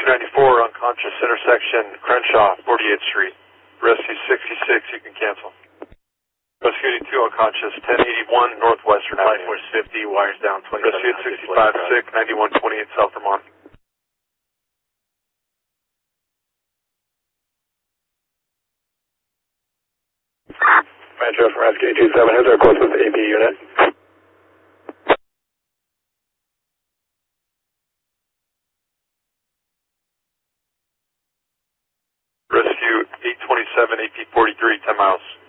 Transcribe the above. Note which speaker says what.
Speaker 1: 294, unconscious, intersection Crenshaw, 48th Street. Rescue 66, you can cancel. Rescue 82, unconscious, 1081 Northwestern Avenue.
Speaker 2: Force 50, wires down 27.
Speaker 1: Rescue 65, 9128 South Vermont.
Speaker 3: Metro from Rescue 27, who's our closest AP unit?
Speaker 1: Rescue 827, AP 43, 10 miles.